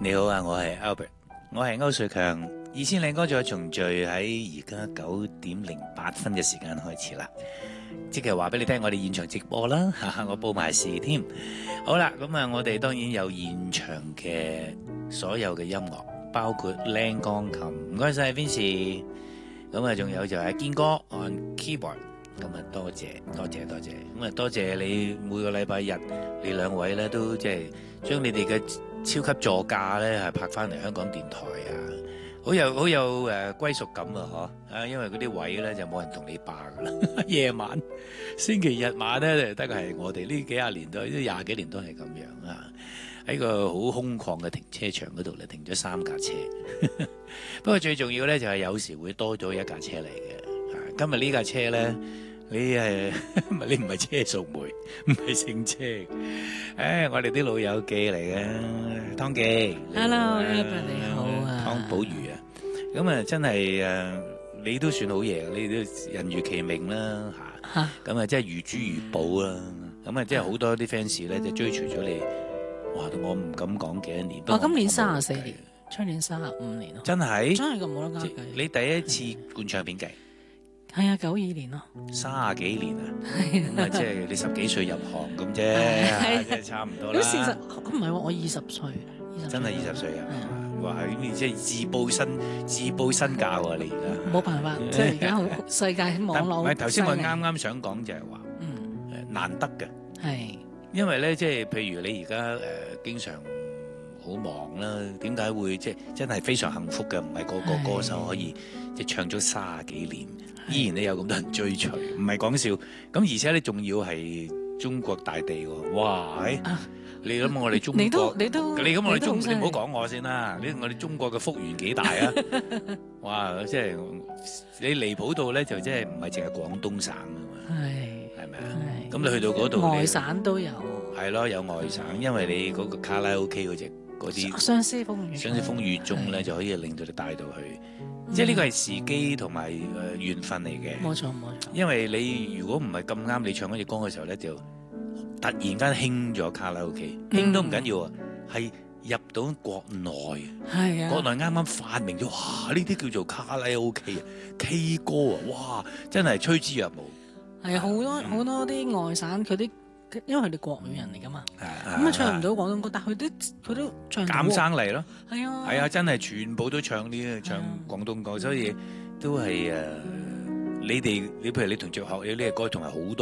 你好啊，我係 Albert，我係歐瑞強。2000靚歌再重聚喺而家9:08嘅時間開始啦，即係話俾你聽，我哋現場直播啦，我報埋時添。好啦，咁啊，我哋當然有現場嘅所有嘅音樂，包括靚鋼琴，唔該晒 Vincy。咁啊，仲有就係堅哥 on keyboard， 咁啊多謝，咁啊多謝你每個禮拜日，你兩位咧都即係將你哋嘅超級座駕咧係拍翻嚟香港電台啊，好有歸屬感啊嗬啊，因為嗰啲位咧就冇人同你霸噶啦，夜晚星期日晚咧得個係我哋呢幾廿年都20幾年都係咁樣啊，喺個好空曠嘅停車場嗰度咧停咗3架車，不過最重要咧就係有時會多咗一架車嚟嘅，今日呢架車咧。你你唔係車淑梅，唔係姓車。我哋啲老友記嚟嘅，湯記。 Hello，你好啊。 湯寶如啊，咁啊真係你都算好嘢，你都人如其名啦嚇。咁啊，即係如珠如寶啦。咁啊，即係好多啲 fans 咧就追隨咗你。哇！我唔敢講幾多年。 我今年34年，出年35年咯。 真係？ 真係咁冇得計。 你第一次灌唱片計？ 係啊，92年咯 ，30幾年啊，咁啊，即係你10幾歲入行咁啫，即係差唔多啦。 咁事實唔係喎，我20歲， 真係20歲啊！哇，咁即係自報身價喎，你而家冇辦法，即係而家好世界網絡。 唔係頭先我啱想講就係話，難得嘅， 係因為咧，即係譬如你而家經常好忙啦，點解會即係真係非常幸福嘅？唔係個個歌手可以即係唱咗30幾年。依然你有咁多人追隨，唔係講笑。咁而且你仲要係中國大地喎，哇！你諗我哋中國，你咁我哋中，你唔好講我先啦。我哋中國嘅幅員幾大啊？哇！即係你離譜到咧，就即係唔係淨係廣東省啊嘛？係咪啊？咁你去到嗰度， 外省都有。係咯，有外省，因為你嗰個卡拉 OK 嗰啲相思風雨冇錯。 因為你如果唔係咁啱，你唱嗰隻歌嘅時候咧，就突然間興咗卡拉 OK，興都唔緊要啊，係入到國內， 係啊， 國內啱啱發明咗，哇！呢啲叫做卡拉 OK 啊 ，K 歌啊，哇！真係趨之若鶩。 係啊，好多啲外省佢啲。因為佢哋國語人嚟噶嘛，咁啊唱唔到廣東歌，但佢都唱到。 減生嚟咯， 係啊， 真係全部都唱唱廣東歌，所以都係你譬如你同着學有呢個歌，同埋好多。